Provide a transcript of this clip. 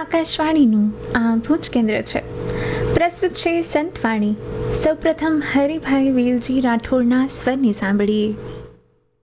આકાશવાણીનું આ ભુજ કેન્દ્ર છે. પ્રસ્તુત છે સંતવાણી. સૌપ્રથમ હરિભાઈ વેલજી રાઠોડના સ્વરની સાંભળીએ.